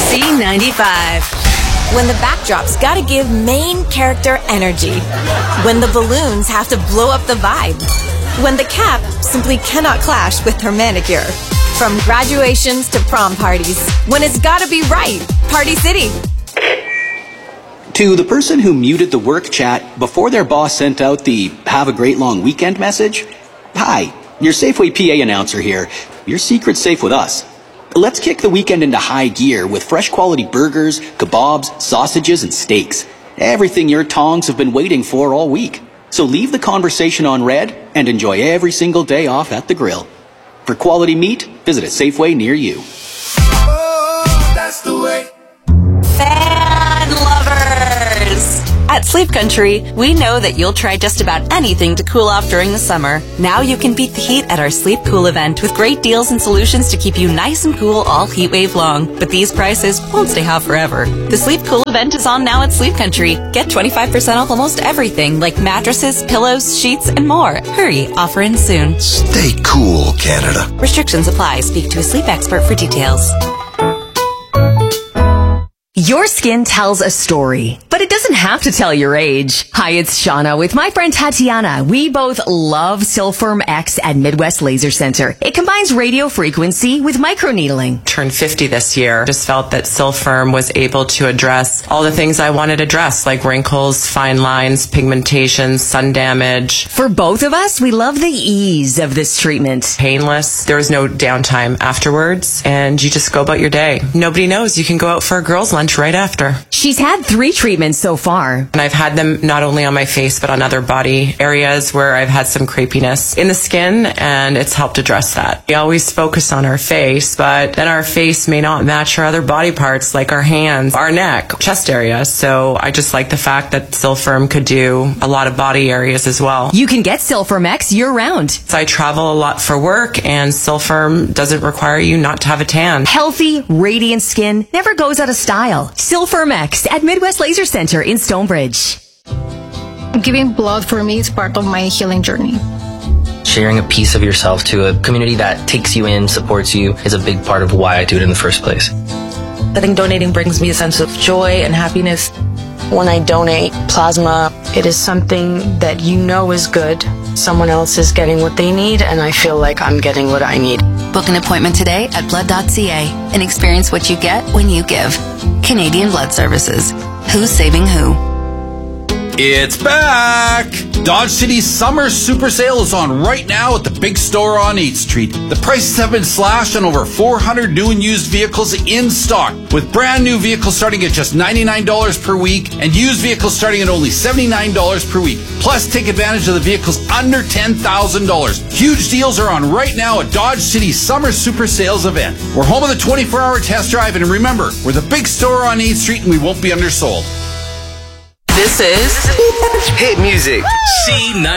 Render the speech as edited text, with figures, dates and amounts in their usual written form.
C95. When the backdrop's gotta give main character energy. When the balloons have to blow up the vibe. When the cap simply cannot clash with her manicure. From graduations to prom parties. When it's gotta be right. Party City. To the person who muted the work chat before their boss sent out the "Have a great long weekend" message. Hi, your Safeway PA announcer here. Your secret's safe with us. Let's kick the weekend into high gear with fresh quality burgers, kebabs, sausages, and steaks. Everything your tongs have been waiting for all week. So leave the conversation on red and enjoy every single day off at the grill. For quality meat, visit a Safeway near you. Oh, that's the way. Fan lovers! At Sleep Country, we know that you'll try just about anything to cool off during the summer. Now you can beat the heat at our Sleep Cool event with great deals and solutions to keep you nice and cool all heat wave long. But these prices won't stay hot forever. The Sleep Cool event is on now at Sleep Country. Get 25% off almost everything like mattresses, pillows, sheets, and more. Hurry, offer ends soon. Stay cool, Canada. Restrictions apply. Speak to a sleep expert for details. Your skin tells a story, but it doesn't have to tell your age. Hi, it's Shauna with my friend Tatiana. We both love Silfirm X at Midwest Laser Center. It combines radio frequency with microneedling. Turned 50 this year. Just felt that Silfirm was able to address all the things I wanted addressed, like wrinkles, fine lines, pigmentation, sun damage. For both of us, we love the ease of this treatment. Painless. There was no downtime afterwards, and you just go about your day. Nobody knows. You can go out for a girls' lunch right after. She's had 3 treatments so far. And I've had them not only on my face, but on other body areas where I've had some crepiness in the skin, and it's helped address that. We always focus on our face, but then our face may not match our other body parts, like our hands, our neck, chest area. So I just like the fact that Silfirm could do a lot of body areas as well. You can get Silfirm X year-round. So I travel a lot for work, and Silfirm doesn't require you not to have a tan. Healthy, radiant skin never goes out of style. Silfirm X at Midwest Laser Center in Stonebridge. Giving blood for me is part of my healing journey. Sharing a piece of yourself to a community that takes you in, supports you, is a big part of why I do it in the first place. I think donating brings me a sense of joy and happiness. When I donate plasma, it is something that you know is good. Someone else is getting what they need, and I feel like I'm getting what I need. Book an appointment today at blood.ca and experience what you get when you give. Canadian Blood Services. Who's saving who? It's back! Dodge City's summer super sale is on right now at the big store on 8th Street. The prices have been slashed on over 400 new and used vehicles in stock, with brand new vehicles starting at just $99 per week and used vehicles starting at only $79 per week. Plus, take advantage of the vehicles under $10,000. Huge deals are on right now at Dodge City's summer super sales event. We're home of the 24-hour test drive, and remember, we're the big store on 8th Street and we won't be undersold. This is Hit music. C9.